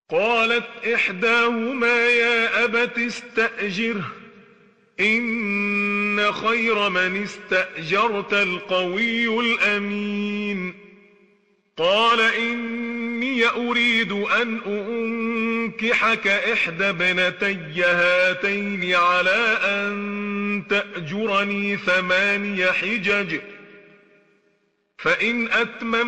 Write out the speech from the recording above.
قالت إحداهما يا أبت استأجره إن خير من استأجرت القوي الأمين قال إني أريد أن أنكحك إحدى ابنتي هاتين على أن تأجرني 8 حجج فإن أتممت